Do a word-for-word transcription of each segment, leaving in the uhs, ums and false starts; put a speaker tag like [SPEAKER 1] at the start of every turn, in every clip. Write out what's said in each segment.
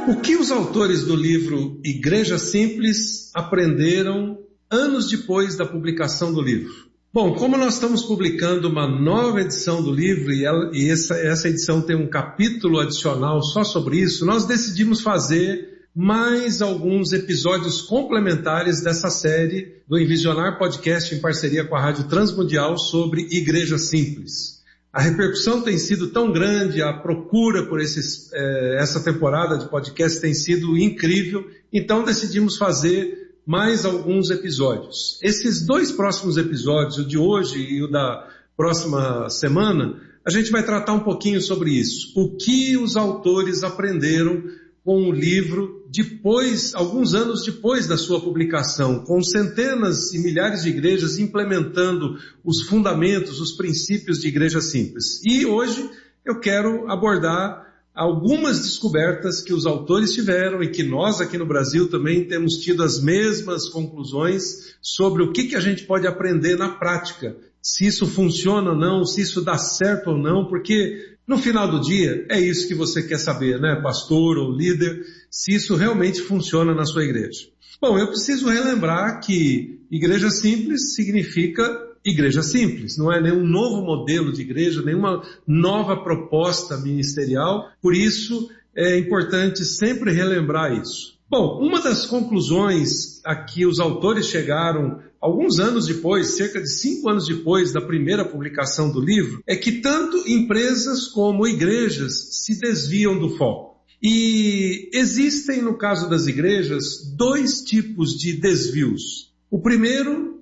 [SPEAKER 1] O que os autores do livro Igreja Simples aprenderam anos depois da publicação do livro? Bom, como nós estamos publicando uma nova edição do livro e, ela, e essa, essa edição tem um capítulo adicional só sobre isso, nós decidimos fazer mais alguns episódios complementares dessa série do Envisionar Podcast em parceria com a Rádio Transmundial sobre Igreja Simples. A repercussão tem sido tão grande, a procura por esses, eh, essa temporada de podcast tem sido incrível, então decidimos fazer mais alguns episódios. Esses dois próximos episódios, o de hoje e o da próxima semana, a gente vai tratar um pouquinho sobre isso. O que os autores aprenderam com o livro depois, alguns anos depois da sua publicação, com centenas e milhares de igrejas implementando os fundamentos, os princípios de Igreja Simples. E hoje eu quero abordar algumas descobertas que os autores tiveram e que nós aqui no Brasil também temos tido as mesmas conclusões sobre o que, que a gente pode aprender na prática, se isso funciona ou não, se isso dá certo ou não, porque no final do dia é isso que você quer saber, né, pastor ou líder, se isso realmente funciona na sua igreja. Bom, eu preciso relembrar que Igreja Simples significa igreja simples, não é nenhum novo modelo de igreja, nenhuma nova proposta ministerial, por isso é importante sempre relembrar isso. Bom, uma das conclusões a que os autores chegaram alguns anos depois, cerca de cinco anos depois da primeira publicação do livro, é que tanto empresas como igrejas se desviam do foco. E existem, no caso das igrejas, dois tipos de desvios. O primeiro,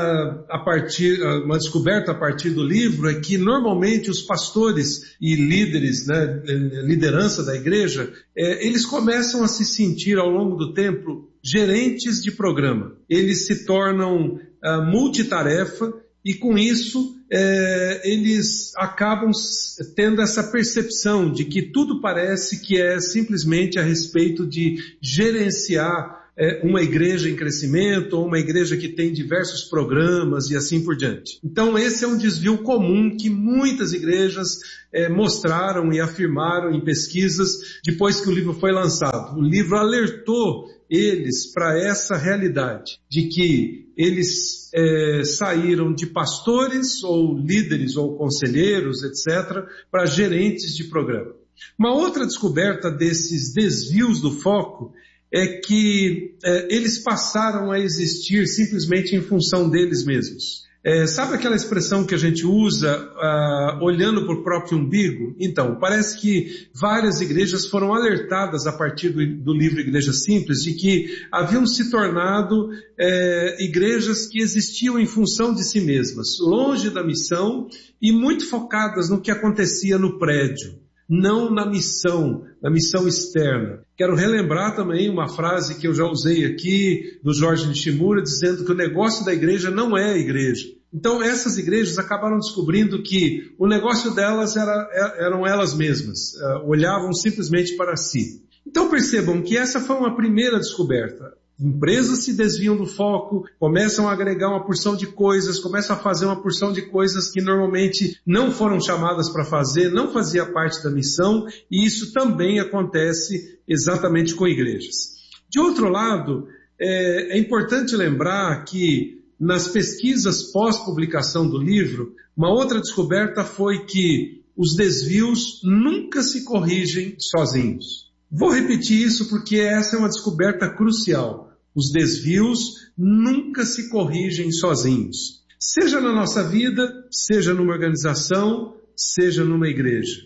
[SPEAKER 1] a partir, uma descoberta a partir do livro, é que normalmente os pastores e líderes, né, liderança da igreja, é, eles começam a se sentir ao longo do tempo gerentes de programa. Eles se tornam uh, multitarefa e com isso é, eles acabam tendo essa percepção de que tudo parece que é simplesmente a respeito de gerenciar é, uma igreja em crescimento ou uma igreja que tem diversos programas e assim por diante. Então esse é um desvio comum que muitas igrejas é, mostraram e afirmaram em pesquisas depois que o livro foi lançado. O livro alertou eles para essa realidade de que eles é, saíram de pastores ou líderes ou conselheiros, etcétera, para gerentes de programa. Uma outra descoberta desses desvios do foco é que é, eles passaram a existir simplesmente em função deles mesmos. É, sabe aquela expressão que a gente usa uh, olhando para o próprio umbigo? Então, parece que várias igrejas foram alertadas a partir do, do livro Igreja Simples de que haviam se tornado é, igrejas que existiam em função de si mesmas, longe da missão e muito focadas no que acontecia no prédio, não na missão, na missão externa. Quero relembrar também uma frase que eu já usei aqui do Jorge Nishimura, dizendo que o negócio da igreja não é a igreja. Então essas igrejas acabaram descobrindo que o negócio delas era, eram elas mesmas, uh, olhavam simplesmente para si. Então percebam que essa foi uma primeira descoberta. Empresas se desviam do foco, começam a agregar uma porção de coisas, começam a fazer uma porção de coisas que normalmente não foram chamadas para fazer, não fazia parte da missão, e isso também acontece exatamente com igrejas. De outro lado, é, é importante lembrar que nas pesquisas pós-publicação do livro, uma outra descoberta foi que os desvios nunca se corrigem sozinhos. Vou repetir isso porque essa é uma descoberta crucial. Os desvios nunca se corrigem sozinhos. Seja na nossa vida, seja numa organização, seja numa igreja.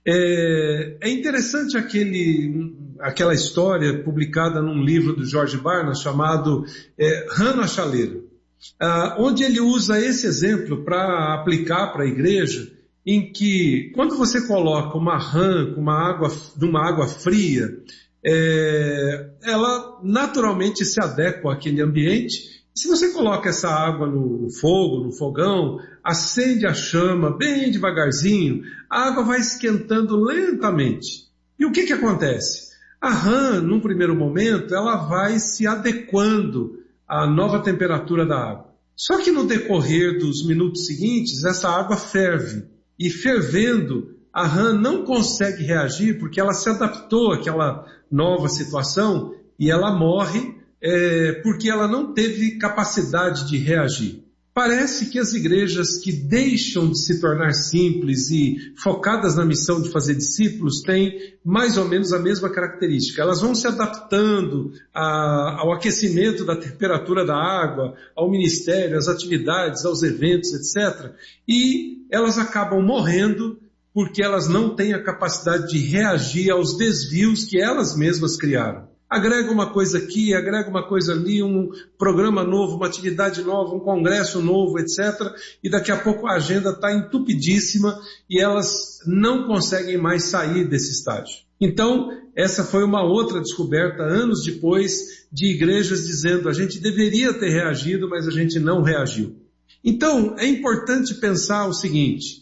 [SPEAKER 1] É, é interessante aquele, aquela história publicada num livro do George Barna chamado é, Rã na Chaleira, ah, onde ele usa esse exemplo para aplicar para a igreja, em que quando você coloca uma rã com uma água, numa água fria, é, ela naturalmente se adequa àquele ambiente. Se você coloca essa água no fogo, no fogão, acende a chama bem devagarzinho, a água vai esquentando lentamente. E o que que acontece? A rã, num primeiro momento, ela vai se adequando à nova temperatura da água. Só que no decorrer dos minutos seguintes, essa água ferve. E fervendo, a rã não consegue reagir porque ela se adaptou àquela nova situação e ela morre é, porque ela não teve capacidade de reagir. Parece que as igrejas que deixam de se tornar simples e focadas na missão de fazer discípulos têm mais ou menos a mesma característica. Elas vão se adaptando a, ao aquecimento da temperatura da água, ao ministério, às atividades, aos eventos, etcétera. E elas acabam morrendo porque elas não têm a capacidade de reagir aos desvios que elas mesmas criaram. Agrega uma coisa aqui, agrega uma coisa ali, um programa novo, uma atividade nova, um congresso novo, etcétera. E daqui a pouco a agenda está entupidíssima e elas não conseguem mais sair desse estágio. Então, essa foi uma outra descoberta, anos depois, de igrejas dizendo a gente deveria ter reagido, mas a gente não reagiu. Então, é importante pensar o seguinte,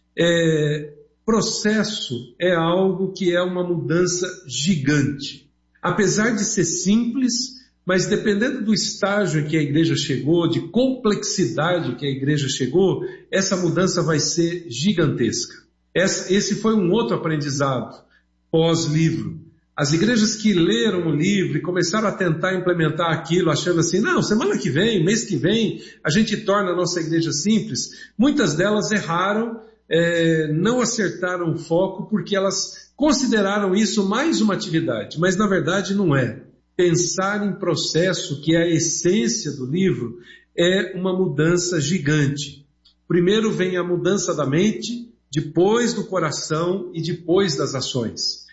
[SPEAKER 1] é, processo é algo que é uma mudança gigante. Apesar de ser simples, mas dependendo do estágio em que a igreja chegou, de complexidade que a igreja chegou, essa mudança vai ser gigantesca. Esse foi um outro aprendizado pós-livro. As igrejas que leram o livro e começaram a tentar implementar aquilo, achando assim, não, semana que vem, mês que vem, a gente torna a nossa igreja simples, muitas delas erraram, é, não acertaram o foco porque elas consideraram isso mais uma atividade, mas na verdade não é. Pensar em processo, que é a essência do livro, é uma mudança gigante. Primeiro vem a mudança da mente, depois do coração e depois das ações.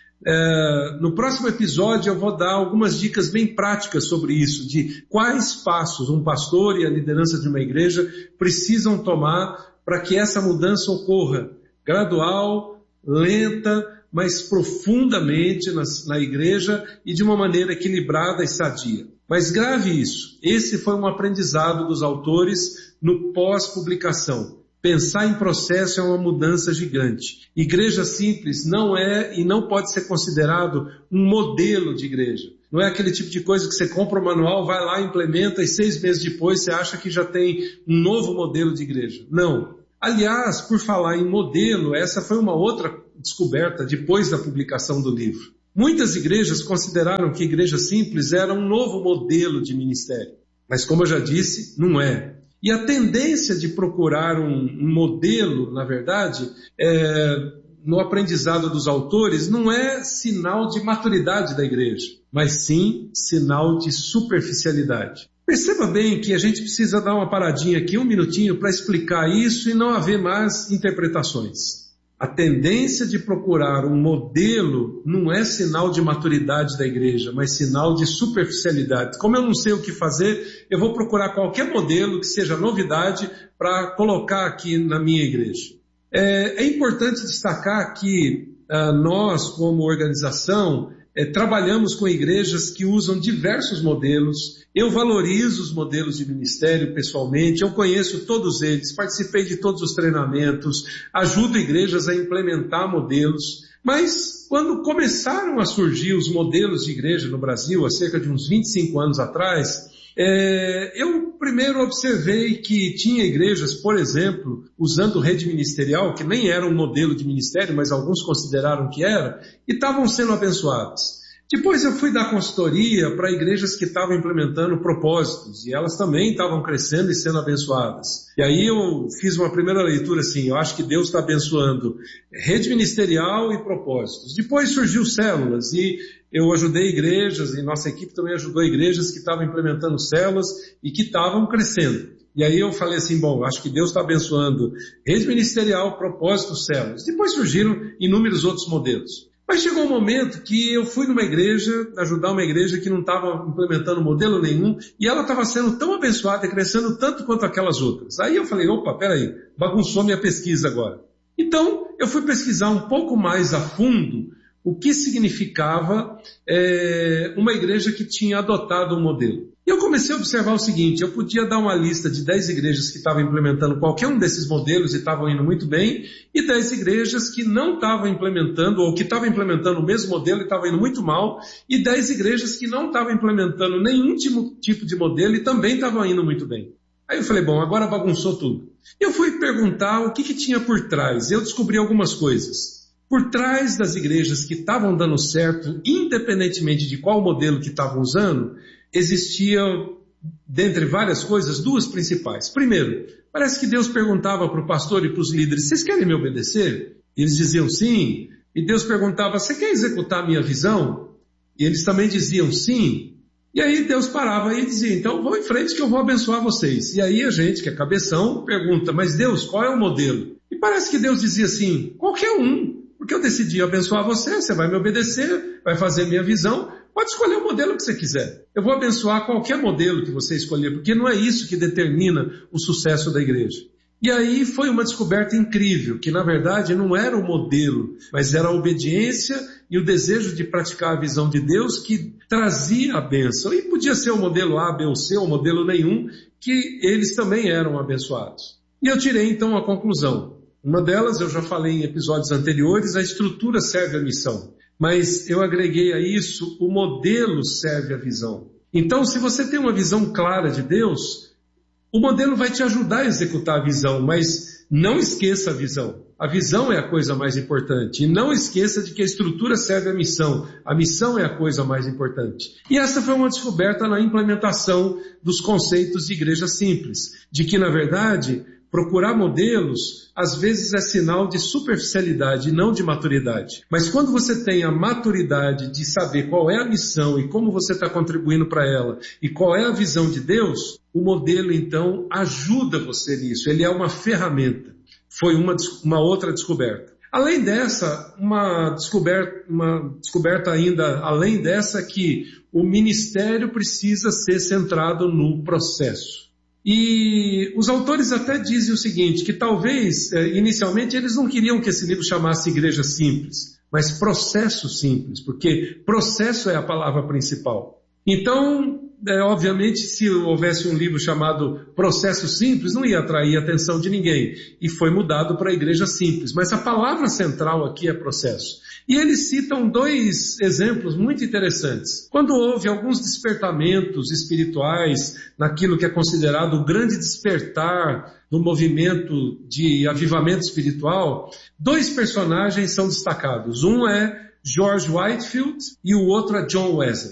[SPEAKER 1] É, no próximo episódio eu vou dar algumas dicas bem práticas sobre isso, de quais passos um pastor e a liderança de uma igreja precisam tomar para que essa mudança ocorra gradual, lenta, mas profundamente na, na igreja e de uma maneira equilibrada e sadia. Mas grave isso, esse foi um aprendizado dos autores no pós-publicação. Pensar em processo é uma mudança gigante. Igreja simples não é e não pode ser considerado um modelo de igreja. Não é aquele tipo de coisa que você compra o manual, vai lá, implementa e seis meses depois você acha que já tem um novo modelo de igreja. Não. Aliás, por falar em modelo, essa foi uma outra descoberta depois da publicação do livro. Muitas igrejas consideraram que igreja simples era um novo modelo de ministério. Mas como eu já disse, não é. E a tendência de procurar um, um modelo, na verdade, é, no aprendizado dos autores, não é sinal de maturidade da igreja, mas sim sinal de superficialidade. Perceba bem que a gente precisa dar uma paradinha aqui, um minutinho, para explicar isso e não haver mais interpretações. A tendência de procurar um modelo não é sinal de maturidade da igreja, mas sinal de superficialidade. Como eu não sei o que fazer, eu vou procurar qualquer modelo que seja novidade para colocar aqui na minha igreja. É, é importante destacar que ah, nós, como organização, É, trabalhamos com igrejas que usam diversos modelos. Eu valorizo os modelos de ministério pessoalmente, eu conheço todos eles, participei de todos os treinamentos, ajudo igrejas a implementar modelos, mas quando começaram a surgir os modelos de igreja no Brasil, há cerca de uns vinte e cinco anos atrás, é, eu primeiro observei que tinha igrejas, por exemplo, usando rede ministerial, que nem era um modelo de ministério, mas alguns consideraram que era, e estavam sendo abençoadas. Depois eu fui dar consultoria para igrejas que estavam implementando propósitos, e elas também estavam crescendo e sendo abençoadas. E aí eu fiz uma primeira leitura assim, eu acho que Deus está abençoando rede ministerial e propósitos. Depois surgiu células, e eu ajudei igrejas, e nossa equipe também ajudou igrejas que estavam implementando células e que estavam crescendo. E aí eu falei assim, bom, acho que Deus está abençoando rede ministerial, propósitos, células. Depois surgiram inúmeros outros modelos. Mas chegou um momento que eu fui numa igreja, ajudar uma igreja que não estava implementando modelo nenhum, e ela estava sendo tão abençoada e crescendo tanto quanto aquelas outras. Aí eu falei, opa, peraí, bagunçou minha pesquisa agora. Então eu fui pesquisar um pouco mais a fundo o que significava é, uma igreja que tinha adotado um modelo. E eu comecei a observar o seguinte, eu podia dar uma lista de dez igrejas que estavam implementando qualquer um desses modelos e estavam indo muito bem, e dez igrejas que não estavam implementando, ou que estavam implementando o mesmo modelo e estavam indo muito mal, e dez igrejas que não estavam implementando nenhum tipo de modelo e também estavam indo muito bem. Aí eu falei, bom, agora bagunçou tudo. Eu fui perguntar o que, que tinha por trás, eu descobri algumas coisas. Por trás das igrejas que estavam dando certo, independentemente de qual modelo que estavam usando, existiam, dentre várias coisas, duas principais. Primeiro, parece que Deus perguntava para o pastor e para os líderes: vocês querem me obedecer? E eles diziam sim. E Deus perguntava: você quer executar a minha visão? E eles também diziam sim. E aí Deus parava e dizia: então vão em frente que eu vou abençoar vocês. E aí a gente, que é cabeção, pergunta: mas Deus, qual é o modelo? E parece que Deus dizia assim: qualquer um. Porque eu decidi abençoar você, você vai me obedecer, vai fazer minha visão, pode escolher o modelo que você quiser. Eu vou abençoar qualquer modelo que você escolher, porque não é isso que determina o sucesso da igreja. E aí foi uma descoberta incrível, que na verdade não era o modelo, mas era a obediência e o desejo de praticar a visão de Deus que trazia a bênção. E podia ser o modelo A, B ou C, ou modelo nenhum, que eles também eram abençoados. E eu tirei então a conclusão. Uma delas, eu já falei em episódios anteriores, a estrutura serve à missão. Mas eu agreguei a isso, o modelo serve à visão. Então, se você tem uma visão clara de Deus, o modelo vai te ajudar a executar a visão, mas não esqueça a visão. A visão é a coisa mais importante. E não esqueça de que a estrutura serve à missão. A missão é a coisa mais importante. E essa foi uma descoberta na implementação dos conceitos de igreja simples. De que, na verdade, procurar modelos, às vezes é sinal de superficialidade, não de maturidade. Mas quando você tem a maturidade de saber qual é a missão e como você está contribuindo para ela, e qual é a visão de Deus, o modelo, então, ajuda você nisso. Ele é uma ferramenta. Foi uma, uma outra descoberta. Além dessa, uma descoberta, uma descoberta ainda, além dessa, que o ministério precisa ser centrado no processo. E os autores até dizem o seguinte, que talvez, inicialmente, eles não queriam que esse livro chamasse Igreja Simples, mas Processo Simples, porque processo é a palavra principal. Então, é, obviamente, se houvesse um livro chamado Processo Simples, não ia atrair a atenção de ninguém, e foi mudado para Igreja Simples. Mas a palavra central aqui é processo. E eles citam dois exemplos muito interessantes. Quando houve alguns despertamentos espirituais naquilo que é considerado o grande despertar do movimento de avivamento espiritual, dois personagens são destacados. Um é George Whitefield e o outro é John Wesley.